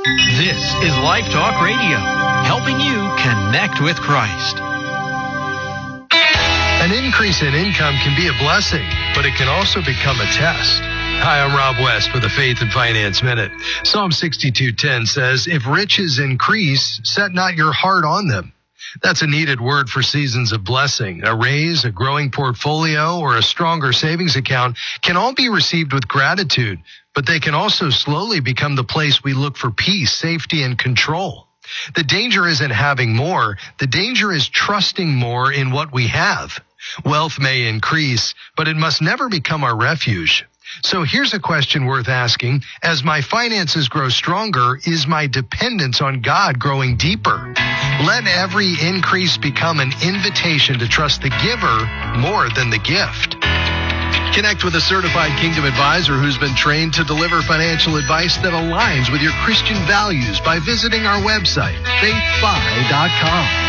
This is Life Talk Radio, helping you connect with Christ. An increase in income can be a blessing, but it can also become a test. Hi, I'm Rob West with a Faith and Finance Minute. Psalm 62:10 says, "If riches increase, set not your heart on them." That's a needed word for seasons of blessing. A raise, a growing portfolio, or a stronger savings account can all be received with gratitude, but they can also slowly become the place we look for peace, safety, and control. The danger isn't having more. The danger is trusting more in what we have. Wealth may increase, but it must never become our refuge. So here's a question worth asking. As my finances grow stronger, is my dependence on God growing deeper? Let every increase become an invitation to trust the giver more than the gift. Connect with a certified Kingdom advisor who's been trained to deliver financial advice that aligns with your Christian values by visiting our website, faithfi.com.